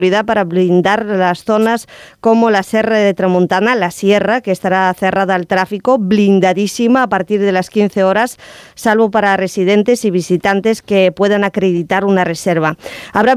para blindar las zonas como la Serra de Tramuntana, la Sierra, que estará cerrada al tráfico, blindadísima a partir de las 15 horas, salvo para residentes y visitantes que puedan acreditar una reserva. Habrá